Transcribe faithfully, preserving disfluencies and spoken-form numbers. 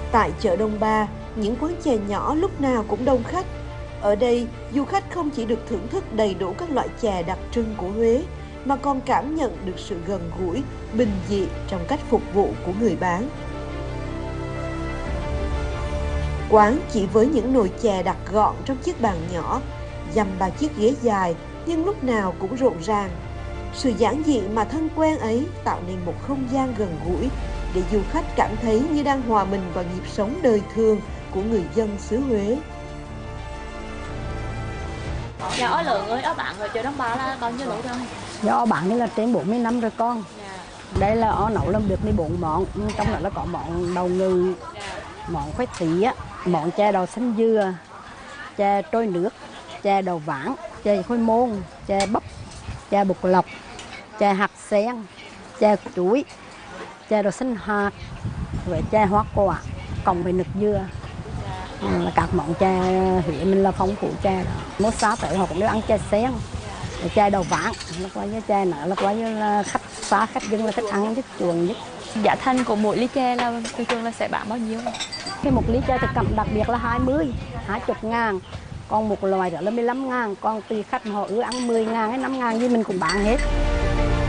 Tại chợ Đông Ba, những quán chè nhỏ lúc nào cũng đông khách. Ở đây, du khách không chỉ được thưởng thức đầy đủ các loại chè đặc trưng của Huế, mà còn cảm nhận được sự gần gũi, bình dị trong cách phục vụ của người bán. Quán chỉ với những nồi chè đặt gọn trong chiếc bàn nhỏ, dăm ba chiếc ghế dài nhưng lúc nào cũng rộn ràng. Sự giản dị mà thân quen ấy tạo nên một không gian gần gũi để du khách cảm thấy như đang hòa mình vào nhịp sống đời thường của người dân xứ Huế. Dạ, ở lượng ơi, ở bạn ở chợ Đông Ba là còn nhiêu lẩu rồi? Dạ, ở bạn đây là trên bốn mươi năm rồi con. Dạ. Đây là ở nấu làm được mười bốn món, trong đó là có món đậu ngừ, Dạ. món khoai tía, món chè đậu xanh dừa, chè trôi nước, chè đậu váng, chè khôi môn, chè bắp, chè bột lọc, chè hạt sen, chè chuối, chè đậu xanh hạt, với chè hoa quả, cộng với nước dừa. Ừ, là các món chè Huế mình là phong phú chè đó. Mỗi xã tới họ cũng đều ăn chè sen, chè đậu váng, là coi như chè nữa là coi như là khách xa khách dân là khách ăn nhất chuộng nhất. Giá thành của mỗi ly chè là thường thường là sẽ bán bao nhiêu? Cái một ly chè thì cầm đặc biệt là hai mươi, hai mươi ngàn. Còn một loại đó là mười lăm ngàn, còn tùy khách họ ưa ăn mười ngàn hay năm ngàn gì mình cũng bán hết.